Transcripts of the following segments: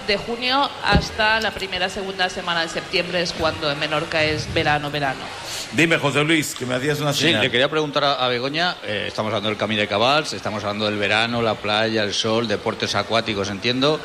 de junio hasta la segunda semana de septiembre es cuando en Menorca es verano. Dime, José Luis, que me hacías una señal. Sí, le quería preguntar a Begoña, estamos hablando del Camí de Cabals, estamos hablando del verano, la playa, el sol, deportes acuáticos, entiendo.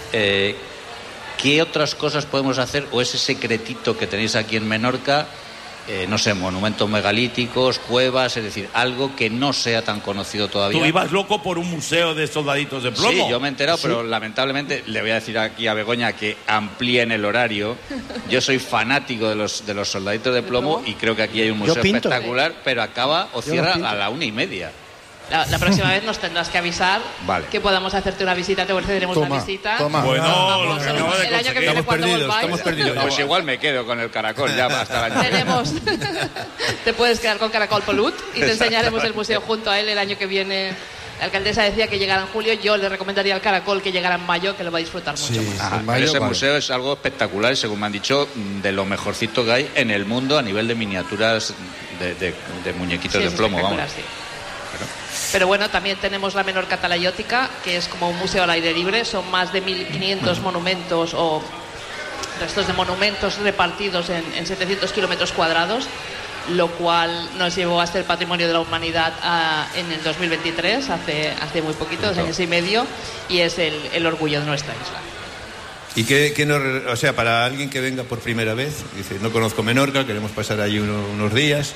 ¿Qué otras cosas podemos hacer, o ese secretito que tenéis aquí en Menorca, no sé, monumentos megalíticos, cuevas, es decir, algo que no sea tan conocido todavía? Tú ibas loco por un museo de soldaditos de plomo. Sí, yo me he enterado, pero lamentablemente le voy a decir aquí a Begoña que amplíen el horario. Yo soy fanático de los soldaditos de plomo y creo que aquí hay un museo espectacular, pero acaba o cierra a la 1:30. La próxima vez nos tendrás que avisar que podamos hacerte una visita, te ofreceremos una visita. Bueno, vamos, el año que viene cuando volváis. Estamos perdidos. Pues igual me quedo con el caracol ya hasta el año que viene. Te puedes quedar con Caracol Polut y te enseñaremos el museo junto a él el año que viene. La alcaldesa decía que llegara en julio, yo le recomendaría al Caracol que llegara en mayo, que lo va a disfrutar mucho más. Ese museo es algo espectacular y, según me han dicho, de lo mejorcito que hay en el mundo a nivel de miniaturas de muñequitos de plomo, vamos. Sí. Pero bueno, también tenemos la Menorca Talayótica, que es como un museo al aire libre. Son más de 1.500 monumentos o restos de monumentos repartidos en 700 kilómetros cuadrados, lo cual nos llevó a ser Patrimonio de la Humanidad en el 2023, hace muy poquito, 2 años y medio, y es el orgullo de nuestra isla. ¿Y qué no, o sea, para alguien que venga por primera vez, dice, no conozco Menorca, queremos pasar allí unos días...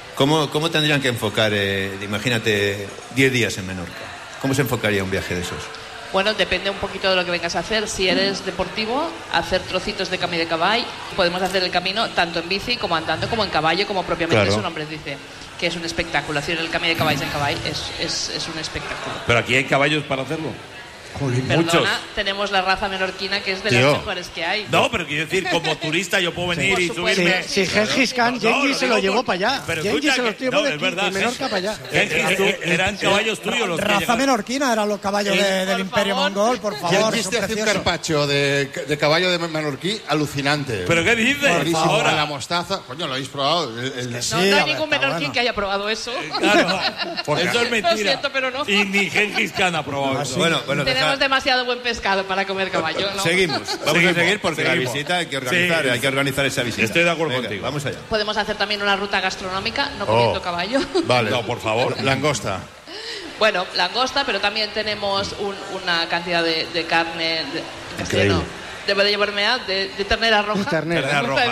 ¿Cómo tendrían que enfocar, imagínate, 10 días en Menorca? ¿Cómo se enfocaría un viaje de esos? Bueno, depende un poquito de lo que vengas a hacer. Si eres deportivo, hacer trocitos de Camí de Caball. Podemos hacer el camino tanto en bici como andando, como en caballo, como propiamente su nombre dice, que es un espectáculo. Hacer el Camí de Caball en caballo es un espectáculo. ¿Pero aquí hay caballos para hacerlo? Perdona, tenemos la raza menorquina, que es de las mejores que hay. No, pero quiero decir, como turista yo puedo venir y subirme. Sí, Gengis Khan, Genghis se lo llevó para allá. Genghis se lo llevó de Menorca para allá. Eran caballos tuyos los raza menorquina, eran los caballos del Imperio Mongol, por favor. Genghis te hace un carpaccio de caballo de menorquí alucinante. ¿Pero qué dices? Ahora la mostaza, coño, ¿lo habéis probado? No hay ningún menorquín que haya probado eso. Claro, eso es mentira. Lo siento, pero no. Y ni Genghis Khan ha probado eso. Bueno, tenemos demasiado buen pescado para comer caballo, ¿no? Vamos a seguir porque la visita hay que organizar esa visita. Estoy de acuerdo contigo. Vamos allá. Podemos hacer también una ruta gastronómica, no comiendo caballo. Vale. No, por favor. Langosta. Bueno, langosta, pero también tenemos una cantidad de carne Increíble. Debe llevarme de ternera roja. Ternera roja,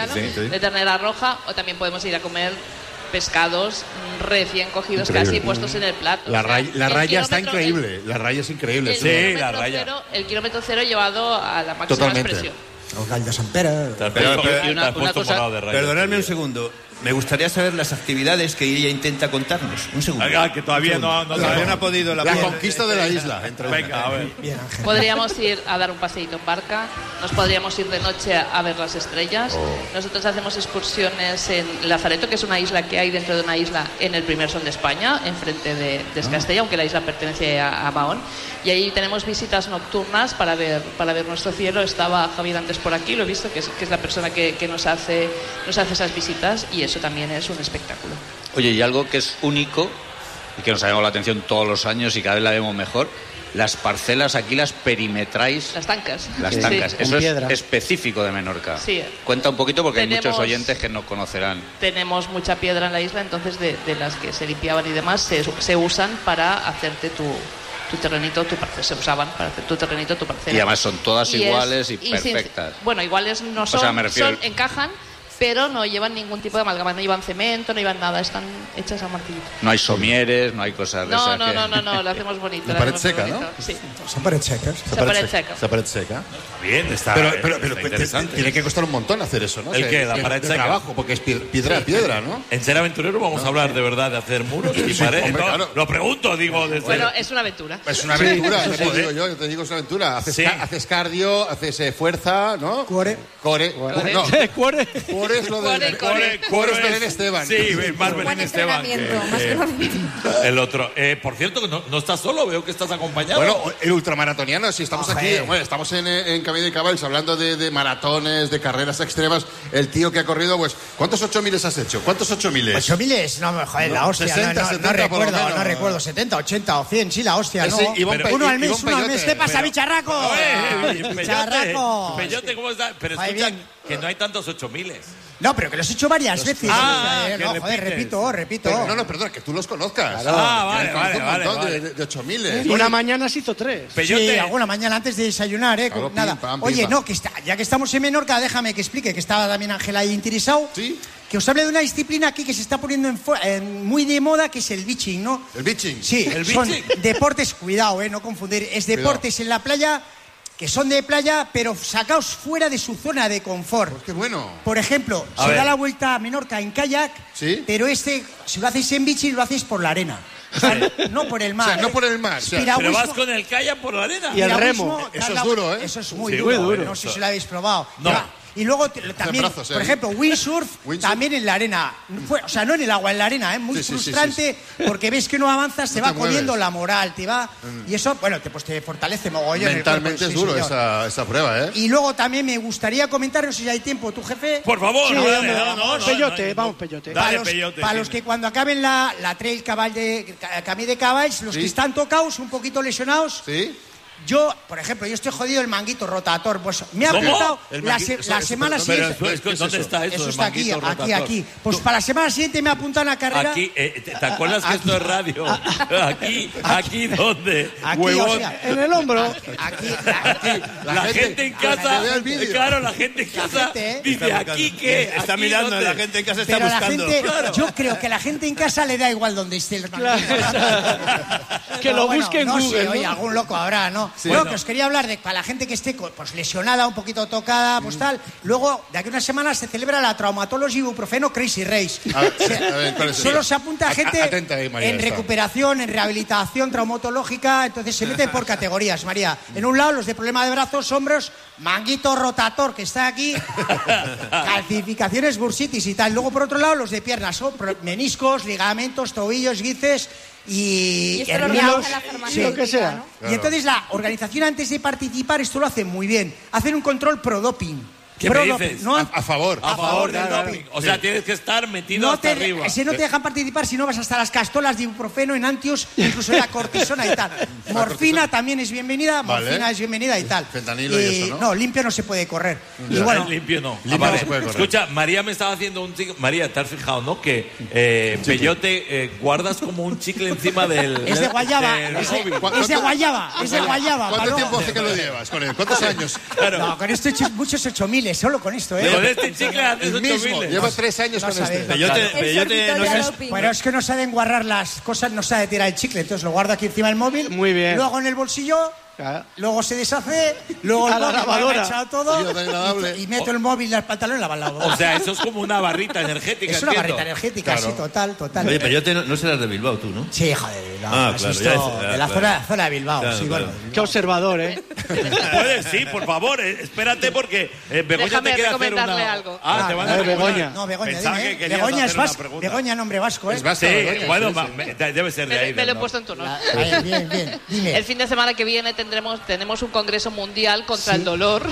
de ternera roja, o también podemos ir a comer pescados recién cogidos, casi puestos en el plato. La raya está increíble. La raya es increíble. Sí, la raya. El kilómetro cero llevado a la máxima expresión. El gall de Sant Pere. Y una cosa, Perdonadme un segundo. Me gustaría saber las actividades que ella intenta contarnos. Un segundo. Que todavía no ha podido la conquista de la isla. Venga, a ver. Bien, Ángel. Podríamos ir a dar un paseíto en barca, nos podríamos ir de noche a ver las estrellas. Nosotros hacemos excursiones en Lazareto, que es una isla que hay dentro de una isla en el primer sol de España, enfrente de Escastella, aunque la isla pertenece a Mahón. Y ahí tenemos visitas nocturnas para ver nuestro cielo. Estaba Javier antes por aquí, lo he visto, que es la persona que nos hace esas visitas, y eso también es un espectáculo. Oye, y algo que es único y que nos ha llamado la atención todos los años y cada vez la vemos mejor, las parcelas aquí las perimetráis. Las tancas. Las tancas. Sí. Eso es específico de Menorca. Sí. Cuenta un poquito porque hay muchos oyentes que no conocerán. Tenemos mucha piedra en la isla, entonces de las que se limpiaban y demás se usan para hacerte tu terrenito, tu parcela. Se usaban para hacer tu terrenito, tu parcela. Y además son todas iguales y perfectas. Bueno, iguales no son, encajan, pero no llevan ningún tipo de amalgama, no llevan cemento, no llevan nada, están hechas a martillito. No hay somieres, no hay cosas de esas. No, lo hacemos bonito. La pared seca, ¿no? Sí. Son paredes secas. Esa pared seca. Bien, está interesante. Tiene que costar un montón hacer eso, ¿no? ¿El qué? La pared seca. Trabajo, porque es piedra, ¿no? En Ser Aventurero vamos a hablar de verdad de hacer muros y paredes. Hombre, claro. Lo pregunto, digo. Bueno, es una aventura. Es una aventura, yo te digo, es una aventura. Haces cardio, haces fuerza, ¿no? Cuore. No. Cuore. Cuore es lo de... Cuore es Belén Esteban. Sí, más Belén Esteban. El otro. Por cierto, no estás solo, veo que estás acompañado. Bueno, el ultramaratoniano, si estamos aquí, bueno, estamos en Camí de Caballos hablando de maratones, de carreras extremas. El tío que ha corrido, pues, ¿cuántos 8.000 has hecho? ¿Cuántos 8.000? 8.000, no, joder, la hostia. 60, 70, no recuerdo, 70, 80 o 100, sí, la hostia, ¿no? Uno al mes, ¿Qué pasa, bicharraco? Bicharraco. Peyote, ¿cómo estás? Pero escucha, que no hay tantos 8.000. No, pero que los he hecho varias veces. No, joder, repito. Pero, no, perdona, que tú los conozcas. Vale. De 8.000. Una mañana se hizo 3. Peyote. Sí, alguna mañana antes de desayunar, Claro, nada. pim, pam, Oye, pim, no, ya que estamos en Menorca, déjame que explique, que estaba también Ángela ahí interesado. Sí. Que os hable de una disciplina aquí que se está poniendo muy de moda, que es el beaching, ¿no? ¿El beaching? Sí, son deportes, cuidado, no confundir, es deportes en la playa que son de playa, pero sacaos fuera de su zona de confort. Pues qué bueno. Por ejemplo, da la vuelta a Menorca en kayak, ¿sí? Pero si lo hacéis en beaching, lo hacéis por la arena. O sea, no por el mar. O sea, no por el mar. Pero vas con el kayak por la arena. Y el remo. Eso es duro, ¿eh? Eso es muy duro. No sé si lo habéis probado. No. Y luego también, por ejemplo, windsurf también en la arena. O sea, no en el agua, en la arena, ¿eh? Muy frustrante, porque ves que no avanzas, te va comiendo la moral, te va... Y eso, bueno, te fortalece mogollón. Mentalmente es duro esa prueba, ¿eh? Y luego también me gustaría comentar, no sé si hay tiempo, tu jefe... Por favor, sí, no, Peyote, vamos, Peyote. Para los que cuando acaben la trail Camí de Caballs, los que están tocados, un poquito lesionados... Sí. Yo, por ejemplo, yo estoy jodido el manguito rotator. Pues me ha apuntado la semana siguiente. ¿Dónde está eso? Eso está aquí. Pues para la semana siguiente me ha apuntado una carrera. Aquí, ¿te acuerdas que esto es radio? Aquí, ¿dónde? Aquí, o sea, en el hombro. Aquí. La gente en casa. Claro, la gente en casa dice, ¿aquí qué? Está mirando, la gente en casa está buscando. Yo creo que a la gente en casa le da igual donde esté el manguito. Que lo busque en Google. Oye, algún loco habrá, ¿no? Sí, bueno, que os quería hablar de para la gente que esté pues lesionada, un poquito tocada, pues tal. Luego, de aquí a unas semanas se celebra la Traumatology Ibuprofeno Crazy Race. A ver, ¿cuál es solo se apunta gente ahí, María, en recuperación, en rehabilitación traumatológica. Entonces se meten por categorías, María. En un lado, los de problema de brazos, hombros, manguito rotator, que está aquí, calcificaciones, bursitis y tal. Luego, por otro lado, los de piernas, meniscos, ligamentos, tobillos, guices... Y esto lo organiza la sí, lo que sea, ¿no? Claro. Y entonces la organización, antes de participar, esto lo hace muy bien. Hacen un control pro-doping. ¿Qué me dices? ¿no? A favor del doping. O sea, tienes que estar metido hasta arriba. Si no te dejan participar, si no vas hasta las castolas de ibuprofeno, enantios, incluso la cortisona y tal. Morfina también es bienvenida, morfina es bienvenida y tal. Fentanilo y eso, ¿no? No, limpio no se puede correr. Y bueno, limpio no. No se puede correr. Escucha, María me estaba haciendo un chicle. María, ¿te has fijado, no? Que Peyote guardas como un chicle encima del... Es de guayaba. Es de guayaba. ¿Cuánto tiempo hace que lo llevas con él? ¿Cuántos años? Claro. No, con esto he hecho muchos 8.000, solo con esto, ¿eh? Con este chicle haces 8.000. Lleva 3 años con este. Peyote no es... Pero es que no sabe enguarrar las cosas, no sabe tirar el chicle. Entonces lo guardo aquí encima del móvil. Muy bien. Luego en el bolsillo. Luego se deshace, luego a la lavadora. Echado todo y meto el móvil y el pantalón en la lavadora. O sea, eso es como una barrita energética. Es una barrita energética, claro. Sí, total. Oye, Peyote no serás de Bilbao, tú, ¿no? Sí, joder. Claro, de la zona de Bilbao. Claro, sí, claro. Bueno. Qué observador, ¿eh? Puedes, sí, por favor, espérate porque Begoña te quiere hacer una... algo. Te van a Begoña. No, Begoña, Pensaba dime. que querías Begoña hacer es una vasco. pregunta. Begoña, nombre vasco, ¿eh? Es vasco, Sí, Begoña, bueno, sí. debe ser de ahí. Me lo he puesto en tu honor. Bien. Dime. El fin de semana que viene tenemos un congreso mundial contra el dolor.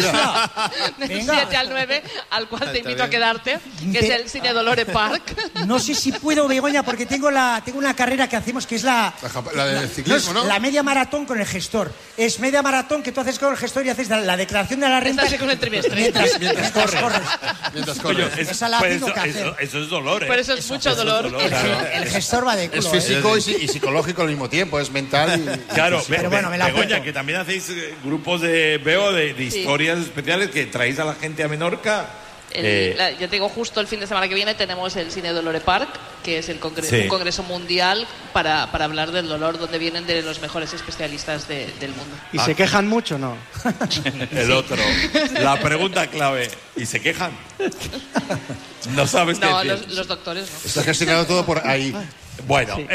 Del 7 al 9, al cual te invito a quedarte, que es el Cine Dolore Park. No sé si puedo, Begoña, porque tengo una carrera que hacemos que es la de ciclismo, ¿no? La media maratón con el gestor. Es media maratón que tú haces con el gestor y haces la declaración de la renta. Estás con el trimestre. Mientras corres. Esa la tengo que hacer. Eso es dolor, ¿eh? Por eso es mucho dolor. El gestor va de culo. Es físico y psicológico al mismo tiempo, es mental y... Claro, pero bueno, me la Begoña, apunto. que también hacéis grupos de historias especiales que traéis a la gente a Menorca. Yo te digo, justo el fin de semana que viene tenemos el Cine Dolore Park, que es un congreso mundial para hablar del dolor, donde vienen de los mejores especialistas del mundo. ¿Y se quejan mucho, no? El otro. La pregunta clave. ¿Y se quejan? No sabes qué decir. Los doctores no. Está gestionado todo por ahí. Bueno, Sí.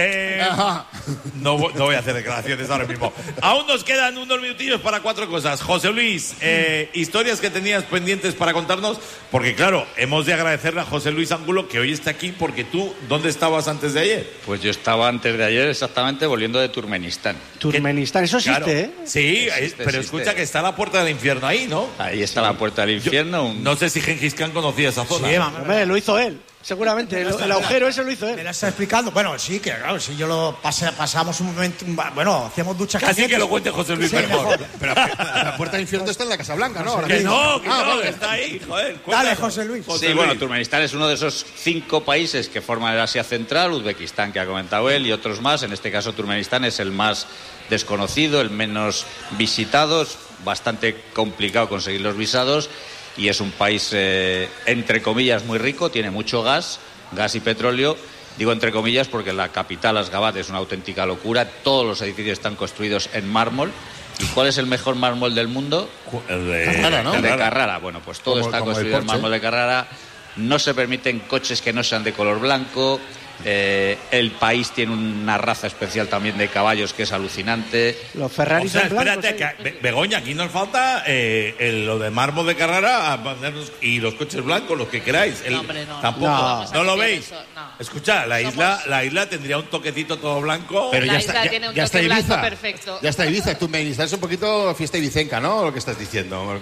no voy a hacer declaraciones ahora mismo. Aún nos quedan unos minutillos para 4 cosas. José Luis, historias que tenías pendientes para contarnos, porque claro, hemos de agradecerle a José Luis Angulo que hoy está aquí, porque tú, ¿dónde estabas antes de ayer? Pues yo estaba antes de ayer exactamente volviendo de Turkmenistán. Turkmenistán, eso existe, Claro. ¿eh? Sí, Existe, pero existe. escucha que está la puerta del infierno ahí, ¿no? Ahí está la puerta del infierno. No sé si Gengis Khan conocía esa zona. Sí, vamos. Hombre, lo hizo él, seguramente. El agujero ese lo hizo Me él. la está explicando. Bueno, sí, que claro, si yo lo pasamos un momento. Bueno, hacíamos duchas Casi calientes. que lo cuente José Luis Sí, mejor. Pero la puerta del infierno está en la Casa Blanca, ¿no? Ahora Que mismo. no, que Vale. que está ahí, joder. Dale, cuéntanos. José Luis. Sí, bueno, Turkmenistán es uno de esos 5 países que forman el Asia Central, Uzbekistán, que ha comentado él, y otros más. En este caso, Turkmenistán es el más desconocido, el menos visitado. Es bastante complicado conseguir los visados y es un país, entre comillas, muy rico. Tiene mucho gas y petróleo. Digo entre comillas porque la capital, Asgabat, es una auténtica locura. Todos los edificios están construidos en mármol. ¿Y cuál es el mejor mármol del mundo? El de Carrara, ¿no? El de Carrara. Bueno, pues todo Como- está como el construido en Porsche. mármol de Carrara. No se permiten coches que no sean de color blanco. El país tiene una raza especial también de caballos que es alucinante. Los O Ferraris sea, en blancos, espérate, ¿eh? Begoña, aquí nos falta lo de mármol de Carrara y los coches blancos, los que queráis. No, hombre, no. Tampoco. No. ¿No, Vamos a lo meter veis? eso, no. Escucha, la isla tendría un toquecito todo blanco. Pero La ya isla está, tiene un ya está toque blanco Ibiza. perfecto. Ya está Ibiza. Turkmenistán es un poquito fiesta ibicenca, ¿no? Lo que estás diciendo.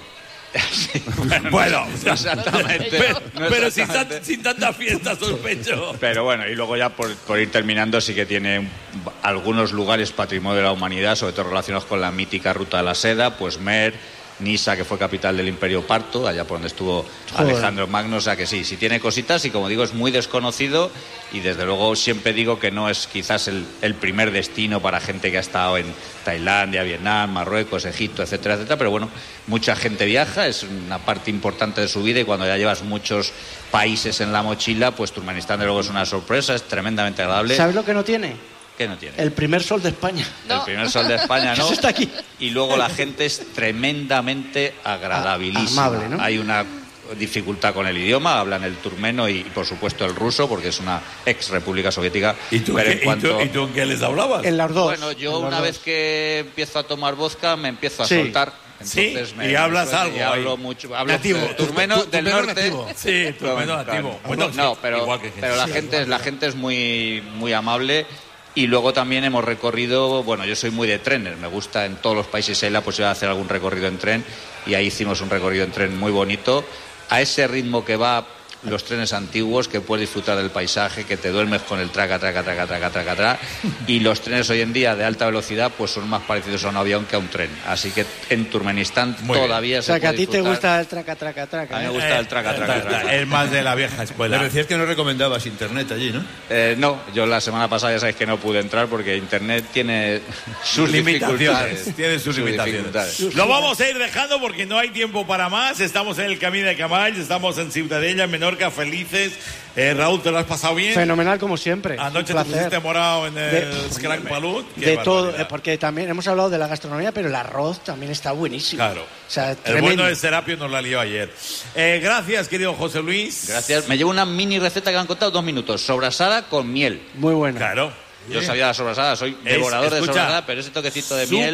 Bueno, Exactamente. pero sin tanta fiesta, sospecho. Pero bueno, y luego ya por ir terminando, sí que tiene algunos lugares patrimonio de la humanidad, sobre todo relacionados con la mítica ruta de la seda, pues Mer, Nisa, que fue capital del Imperio Parto, allá por donde estuvo Joder. Alejandro Magno, o sea que sí tiene cositas y como digo es muy desconocido y desde luego siempre digo que no es quizás el primer destino para gente que ha estado en Tailandia, Vietnam, Marruecos, Egipto, etcétera, etcétera, pero bueno, mucha gente viaja, es una parte importante de su vida y cuando ya llevas muchos países en la mochila, pues Turkmenistán de luego es una sorpresa, es tremendamente agradable. ¿Sabes lo que no tiene? ¿Qué no tiene? El primer sol de España. El primer sol de España, ¿no? Eso está aquí. Y luego la gente es tremendamente agradabilísima. Amable, ¿no? Hay una dificultad con el idioma, hablan el turmeno y por supuesto el ruso, porque es una ex república soviética. ¿Y tú, pero qué, en cuanto... ¿y tú en qué les hablabas? En las dos. Bueno, yo En las una dos. vez que empiezo a tomar vodka me empiezo a Sí. soltar. Sí, Entonces y hablas algo y hablo ahí. mucho. Hablo Nativo, turmeno del turmeno norte. nativo. Sí, turmeno Claro. nativo. Bueno, no, sí, pero, igual que pero la gente es muy, muy amable. Y luego también hemos recorrido, bueno, yo soy muy de trenes, me gusta en todos los países hay la posibilidad de hacer algún recorrido en tren y ahí hicimos un recorrido en tren muy bonito, a ese ritmo que va los trenes antiguos, que puedes disfrutar del paisaje, que te duermes con el traca, traca, traca, traca, traca, traca, y los trenes hoy en día de alta velocidad pues son más parecidos a un avión que a un tren, así que en Turkmenistán Muy bien. todavía O sea, se que a puede ti te disfrutar. gusta el traca, traca, A traca. mí me ¿eh? gusta el traca, traca, traca. Es más de la vieja Pero escuela. decías que no recomendabas internet allí, ¿no? No, yo la semana pasada ya sabéis que no pude entrar porque Internet tiene sus dificultades. Tiene sus limitaciones. dificultades. Lo vamos a ir dejando porque no hay tiempo para más. Estamos en el Camí de Camalls, estamos en Ciutadella, en Menorca, felices. Raúl, ¿te lo has pasado bien? Fenomenal como siempre. Anoche Un te placer. pusiste morado en el Scrank Palut. Qué De todo, barbaridad. porque también hemos hablado de la gastronomía, pero el arroz también está buenísimo. Claro. O sea, El tremendo. bueno de Serapio nos la lió ayer. Gracias, querido José Luis. Gracias. Me llevo una mini receta que me han contado 2 minutos. Sobrasada con miel. Muy bueno. Claro. Yo sabía la sobrasada, soy devorador de escucha, sobrasada, pero ese toquecito de miel...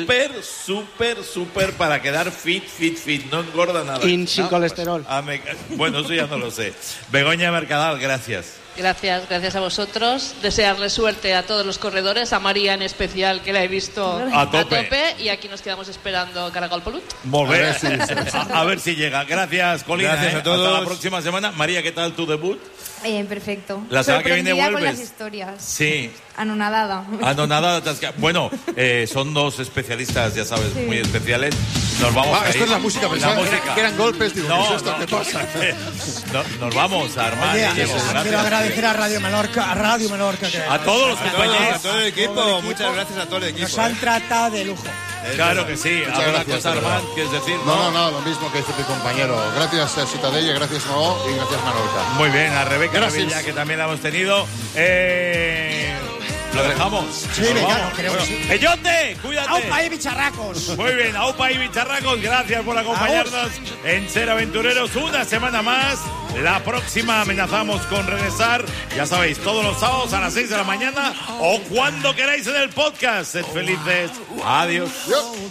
Súper para quedar fit. No engorda nada. Sin No, colesterol. Bueno, eso ya no lo sé. Begoña Mercadal, gracias. Gracias a vosotros. Desearle suerte a todos los corredores, a María en especial, que la he visto A tope. y aquí nos quedamos esperando Caragol Polut. Volver. A ver si llega. Gracias, Colina. Gracias a Hasta todos. la próxima semana. María, ¿qué tal tu debut? Perfecto. La semana que viene Sorprendida vuelves. con las historias. Sí. Anonadada. Nada, bueno, son 2 especialistas, ya sabes, muy especiales. Nos vamos a ir. Esto es la música, pensaba que eran golpes. Digo, ¿qué es esto? ¿Qué pasa? Nos vamos a armar. Oye, Diego, quiero gracias. agradecer a Radio Menorca. Que A todos los A compañeros. todo el equipo, muchas gracias a todo el equipo. nos han tratado de lujo. Claro que sí. ¿Alguna gracias, cosa, de verdad. Armand, quieres decir? No, lo mismo que dice mi compañero. Gracias a Citadella, gracias Noó y gracias Manorca. Muy bien, a Rebeca Gracias. Revilla, que también la hemos tenido. ¿Lo dejamos? Sí, venga, creo que sí. ¡Peyote! ¡Cuídate! ¡Aupa y bicharracos! Muy bien, Aupa y bicharracos, gracias por acompañarnos en Ser Aventureros una semana más. La próxima amenazamos con regresar, ya sabéis, todos los sábados a las 6 de la mañana o cuando queráis en el podcast. Sed felices. Adiós.